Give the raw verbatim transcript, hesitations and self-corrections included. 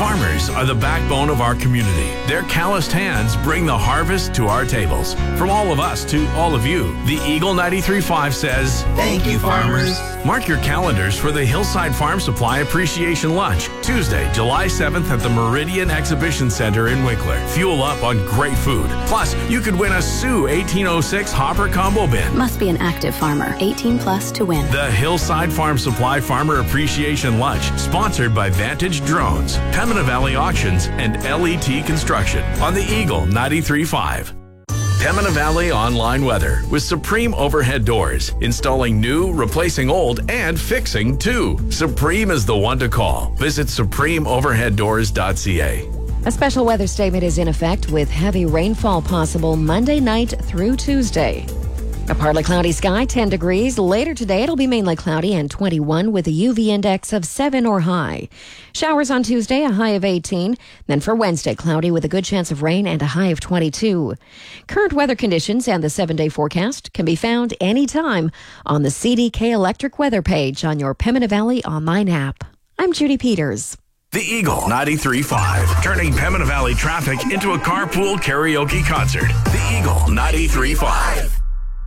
Farmers are the backbone of our community. Their calloused hands bring the harvest to our tables. From all of us to all of you, the Eagle ninety-three point five says, Thank you, farmers. Mark your calendars for the Hillside Farm Supply Appreciation Lunch, Tuesday, July seventh at the Meridian Exhibition Center in Winkler. Fuel up on great food. Plus, you could win a Sioux eighteen oh six Hopper Combo Bin. Must be an active farmer, eighteen plus to win. The Hillside Farm Supply Farmer Appreciation Lunch, sponsored by Vantage Drones, Pembina Valley Auctions, and L E T Construction on the Eagle ninety-three point five. Pembina Valley Online Weather with Supreme Overhead Doors. Installing new, replacing old, and fixing too. Supreme is the one to call. Visit supreme overhead doors dot c a. A special weather statement is in effect with heavy rainfall possible Monday night through Tuesday. A partly cloudy sky, ten degrees. Later today, it'll be mainly cloudy and twenty-one with a U V index of seven or high. Showers on Tuesday, a high of eighteen. Then for Wednesday, cloudy with a good chance of rain and a high of twenty-two. Current weather conditions and the seven-day forecast can be found anytime on the C D K Electric Weather page on your Pembina Valley online app. I'm Judy Peters. The Eagle ninety-three point five, turning Pembina Valley traffic into a carpool karaoke concert. The Eagle ninety-three point five.